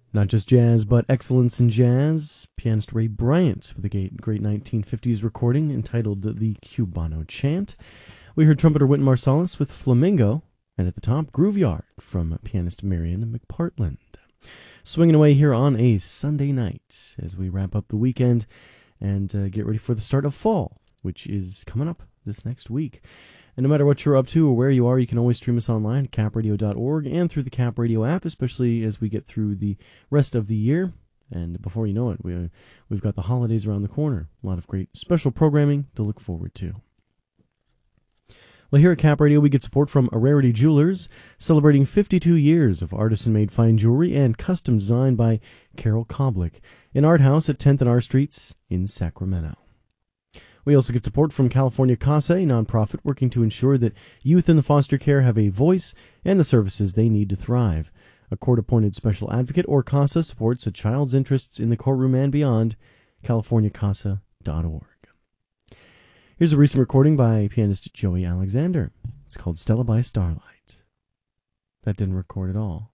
Not just jazz, but excellence in jazz. Pianist Ray Bryant with a great 1950s recording entitled The Cubano Chant. We heard trumpeter Wynton Marsalis with Flamingo, and at the top, Grooveyard from pianist Marion McPartland. Swinging away here on a Sunday night as we wrap up the weekend and get ready for the start of fall, which is coming up this next week. And no matter what you're up to or where you are, you can always stream us online at capradio.org and through the Cap Radio app, especially as we get through the rest of the year. And before you know it, we've got the holidays around the corner. A lot of great special programming to look forward to. Well, here at Cap Radio, we get support from Rarity Jewelers, celebrating 52 years of artisan-made fine jewelry and custom design by Carol Koblik, in Art House at 10th and R Streets in Sacramento. We also get support from California CASA, a nonprofit working to ensure that youth in the foster care have a voice and the services they need to thrive. A court-appointed special advocate, or CASA, supports a child's interests in the courtroom and beyond. CaliforniaCASA.org. Here's a recent recording by pianist Joey Alexander. It's called Stella by Starlight. That didn't record at all.